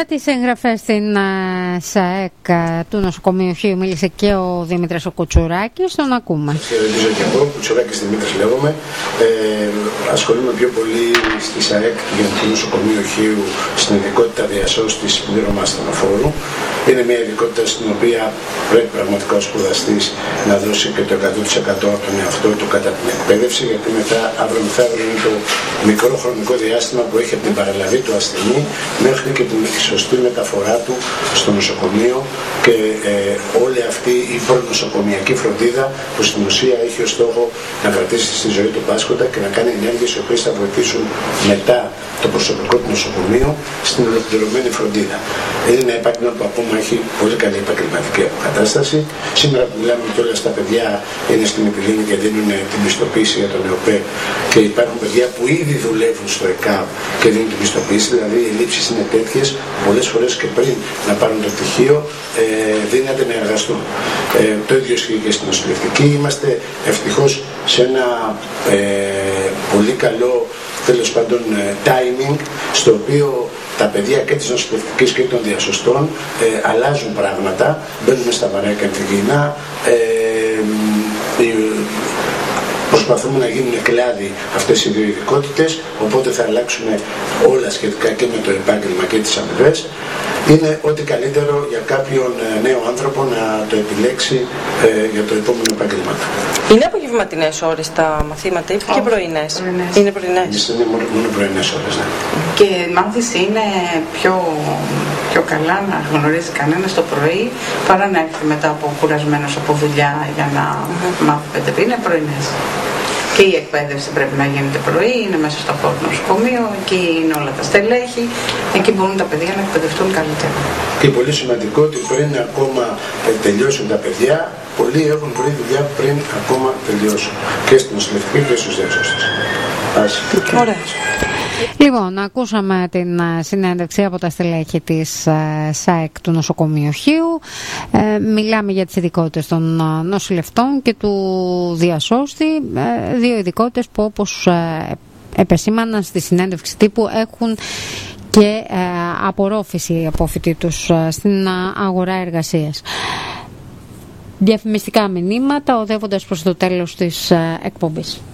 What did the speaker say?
Για τις εγγραφές στην ΣΑΕΚ του νοσοκομείου Χίου μίλησε και ο Δημήτρης ο Κουτσουράκης. Τον ακούμε. Χαιρετίζω και εγώ, Κουτσουράκης Δημήτρης λέγομαι. Ασχολούμαι πιο πολύ στη ΣΑΕΚ για το νοσοκομείο Χίου στην ειδικότητα διασώστης πλήρωμα ασθενοφόρου. Είναι μια ειδικότητα στην οποία πρέπει πραγματικά ο σπουδαστής να δώσει και το 100% από τον εαυτό του κατά την εκπαίδευση, γιατί μετά αύριο μεθαύριο είναι το μικρό χρονικό διάστημα που έχει από την παραλαβή του ασθενή μέχρι και την σωστή μεταφορά του στο νοσοκομείο και όλη αυτή η προνοσοκομιακή φροντίδα που στην ουσία έχει ως στόχο να κρατήσει στη ζωή του πάσχοντα και να κάνει ενέργειες οι οποίες θα βοηθήσουν μετά το προσωπικό του νοσοκομείου στην ολοκληρωμένη φροντίδα. Είναι ένα επάγγελμα που ακόμα έχει πολύ καλή επαγγελματική αποκατάσταση. Σήμερα που μιλάμε και όλα στα παιδιά είναι στην Επιδείνη και δίνουν την πιστοποίηση για τον ΕΟΠΕ και υπάρχουν παιδιά που ήδη δουλεύουν στο ΕΚΑΒ και δίνουν την πιστοποίηση, δηλαδή οι ελλείψεις είναι τέτοιες πολλές φορές και πριν να πάρουν το πτυχίο δύναται να εργαστούν. Το ίδιο ισχύει και στην νοσηλευτική. Είμαστε ευτυχώς σε ένα πολύ καλό τέλος πάντων timing, στο οποίο τα παιδιά και της νοσηλευτικής και των διασωστών αλλάζουν πράγματα, μπαίνουμε στα βαρέα και αμφιγεινά, προσπαθούμε να γίνουν κλάδοι αυτές οι δύο ειδικότητες, οπότε θα αλλάξουν όλα σχετικά και με το επάγγελμα και τις αμοιβές. Είναι ό,τι καλύτερο για κάποιον νέο άνθρωπο να το επιλέξει για το επόμενο επάγγελμα. Είναι απογευματινές ώρες τα μαθήματα ή και πρωινές? Είναι πρωινές. Είναι μόνο πρωινές ώρες, ναι. Και η μάθηση είναι πιο καλά να γνωρίζει κανένας το πρωί παρά να έρθει μετά από κουρασμένος από δουλειά για να μάθει 5 είναι πρωινές. Και η εκπαίδευση πρέπει να γίνεται πρωί, είναι μέσα στο χώρο του νοσοκομείου, εκεί είναι όλα τα στελέχη, εκεί μπορούν τα παιδιά να εκπαιδευτούν καλύτερα. Και πολύ σημαντικό ότι πριν ακόμα τελειώσουν τα παιδιά, πολλοί έχουν βρει δουλειά πριν ακόμα τελειώσουν. Και στην νοσηλευτική και στους διασώστες. Ωραία. Λοιπόν, ακούσαμε την συνέντευξη από τα στελέχη της ΣΑΕΚ του νοσοκομείου Χίου. Μιλάμε για τις ειδικότητες των νοσηλευτών και του διασώστη. Δύο ειδικότητες που, όπως επεσήμαναν στη συνέντευξη τύπου, έχουν και απορρόφηση από φοιτή τους στην αγορά εργασίας. Διαφημιστικά μηνύματα οδεύοντας προς το τέλος της εκπομπής.